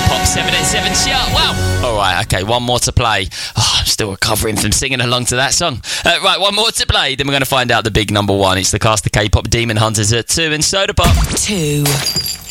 K-pop 7 at 7 chart. Wow. All right, okay, one more to play. Oh, I'm still recovering from singing along to that song. Right, one more to play. Then we're going to find out the big number one. It's the cast of K-pop Demon Hunters at 2 and Soda Pop. 2.